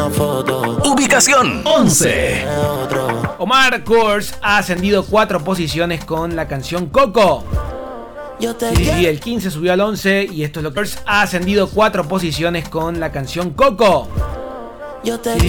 Ubicación 11. Omar Kurz ha ascendido 4 posiciones con la canción Coco. Sí, el 15 subió al 11 y esto es lo que ha ascendido 4 posiciones con la canción Coco. Sí,